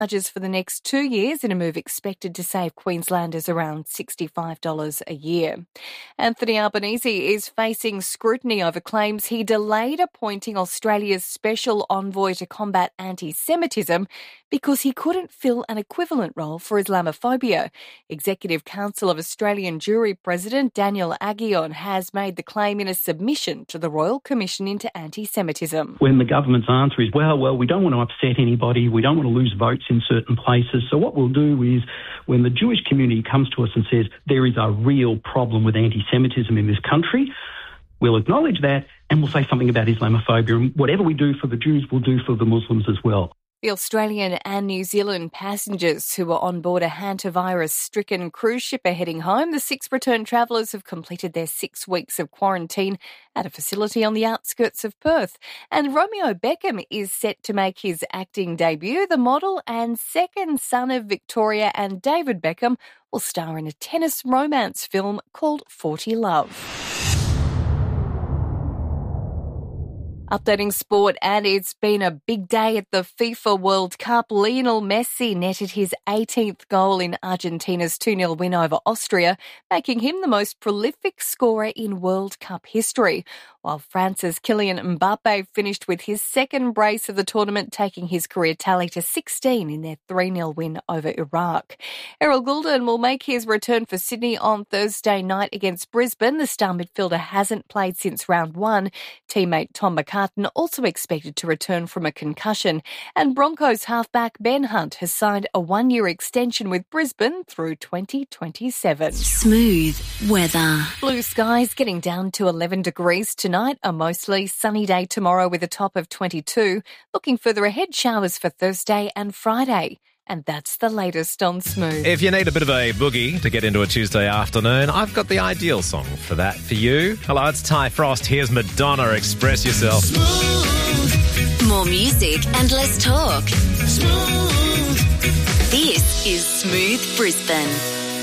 charges for the next 2 years in a move expected to save Queenslanders around $65 a year. Anthony Albanese is facing scrutiny over claims he delayed appointing Australia's special envoy to combat anti-Semitism because he couldn't fill an equivalent role for Islamophobia. Executive Council of Australian Jury President Daniel Aghion has made the claim in a submission to the Royal Commission into Anti-Semitism. When the government's answer is, well, we don't want to upset anybody, we don't want to lose votes in certain places, so what we'll do is when the Jewish community comes to us and says there is a real problem with anti-Semitism in this country, we'll acknowledge that and we'll say something about Islamophobia, and whatever we do for the Jews, we'll do for the Muslims as well. The Australian and New Zealand passengers who were on board a hantavirus-stricken cruise ship are heading home. The 6 returned travellers have completed their 6 weeks of quarantine at a facility on the outskirts of Perth. And Romeo Beckham is set to make his acting debut. The model and second son of Victoria and David Beckham will star in a tennis romance film called 40 Love. Updating sport, and it's been a big day at the FIFA World Cup. Lionel Messi netted his 18th goal in Argentina's 2-0 win over Austria, making him the most prolific scorer in World Cup history, while France's Kylian Mbappe finished with his second brace of the tournament, taking his career tally to 16 in their 3-0 win over Iraq. Errol Goulden will make his return for Sydney on Thursday night against Brisbane. The star midfielder hasn't played since round 1. Teammate Tom McCartan also expected to return from a concussion. And Broncos halfback Ben Hunt has signed a 1-year extension with Brisbane through 2027. Smooth weather. Blue skies getting down to 11 degrees tonight. A mostly sunny day tomorrow with a top of 22. Looking further ahead, showers for Thursday and Friday. And that's the latest on Smooth. If you need a bit of a boogie to get into a Tuesday afternoon, I've got the ideal song for that for you. Hello, it's Ty Frost. Here's Madonna. Express yourself. Smooth. More music and less talk. Smooth. This is Smooth Brisbane.